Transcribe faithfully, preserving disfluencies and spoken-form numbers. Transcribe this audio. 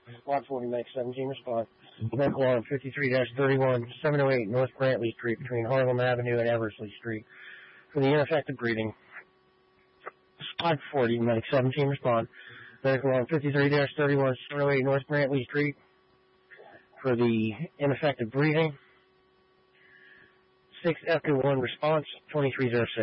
Squad forty, Mike seventeen, respond. Medical alarm fifty-three dash thirty-one, seven oh eight North Brantley Street between Harlem Avenue and Eversley Street for the ineffective breathing. Squad forty, Medic seventeen, respond. Medical alarm fifty-three dash thirty-one, seven oh eight North Brantley Street for the ineffective breathing. six Echo one response, twenty-three oh six.